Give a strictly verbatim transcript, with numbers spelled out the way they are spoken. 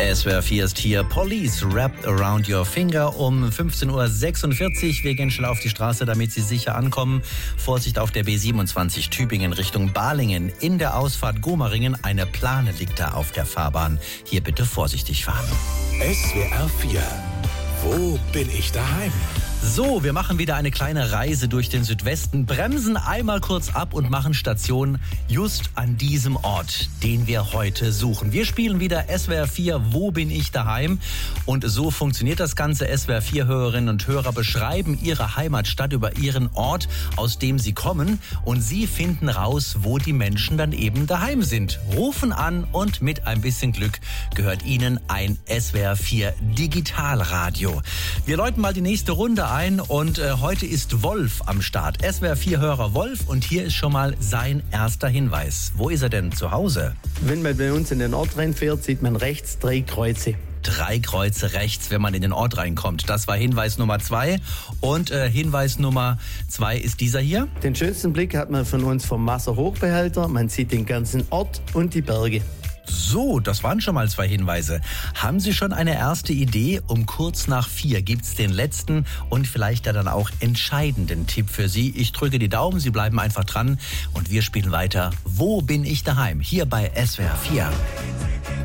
S W R vier ist hier. Police Wrapped Around Your Finger um fünfzehn Uhr sechsundvierzig. Wir gehen schnell auf die Straße, damit Sie sicher ankommen. Vorsicht auf der B siebenundzwanzig Tübingen Richtung Balingen. In der Ausfahrt Gomaringen eine Plane liegt da auf der Fahrbahn. Hier bitte vorsichtig fahren. S W R vier. Wo bin ich daheim? So, wir machen wieder eine kleine Reise durch den Südwesten, bremsen einmal kurz ab und machen Station just an diesem Ort, den wir heute suchen. Wir spielen wieder S W R vier, Wo bin ich daheim? Und so funktioniert das Ganze. S W R vier Hörerinnen und Hörer beschreiben ihre Heimatstadt über ihren Ort, aus dem sie kommen. Und sie finden raus, wo die Menschen dann eben daheim sind. Rufen an und mit ein bisschen Glück gehört ihnen ein S W R vier Digitalradio. Wir läuten mal die nächste Runde ein und äh, heute ist Wolf am Start. S W R vier Hörer Wolf und hier ist schon mal sein erster Hinweis. Wo ist er denn zu Hause? Wenn man bei uns in den Ort reinfährt, sieht man rechts drei Kreuze. Drei Kreuze rechts, wenn man in den Ort reinkommt. Das war Hinweis Nummer zwei. Und äh, Hinweis Nummer zwei ist dieser hier. Den schönsten Blick hat man von uns vom Wasserhochbehälter. Man sieht den ganzen Ort und die Berge. So, das waren schon mal zwei Hinweise. Haben Sie schon eine erste Idee? Um kurz nach vier gibt's den letzten und vielleicht ja dann auch entscheidenden Tipp für Sie. Ich drücke die Daumen, Sie bleiben einfach dran und wir spielen weiter. Wo bin ich daheim? Hier bei S W R vier.